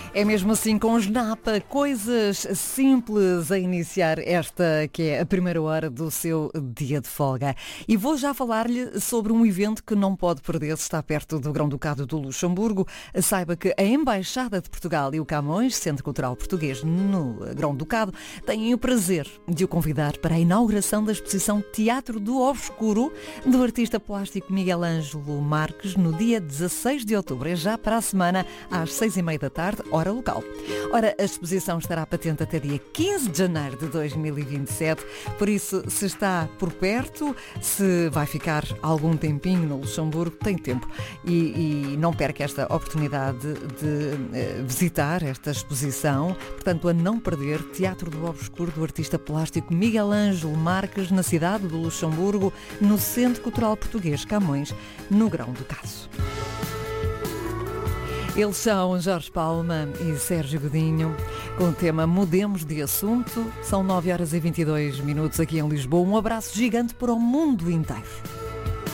É mesmo assim com Snapa, coisas simples a iniciar esta que é a primeira hora do seu dia de folga. E vou já falar-lhe sobre um evento que não pode perder se está perto do Grão-Ducado do Luxemburgo. Saiba que a Embaixada de Portugal e o Camões, Centro Cultural Português no Grão-Ducado, têm o prazer de o convidar para a inauguração da exposição Teatro do Obscuro do artista plástico Miguel Ângelo Marques no dia 16 de outubro. É já para a semana, às 6h30 da tarde, hora local. Ora, a exposição estará patente até dia 15 de janeiro de 2027, por isso, se está por perto, se vai ficar algum tempinho no Luxemburgo, tem tempo e não perca esta oportunidade de visitar esta exposição. Portanto, a não perder, Teatro do Obscuro do artista plástico Miguel Ângelo Marques, na cidade do Luxemburgo, no Centro Cultural Português Camões, no Grão-Ducado. Eles são Jorge Palma e Sérgio Godinho, com o tema Mudemos de Assunto. São 9h22 aqui em Lisboa. Um abraço gigante para o mundo inteiro.